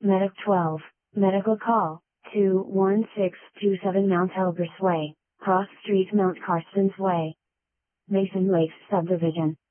Medic 12. Medical call, 21627 Mount Elbrus Way, Cross Street Mount Carstens Way. Mason Lakes Subdivision.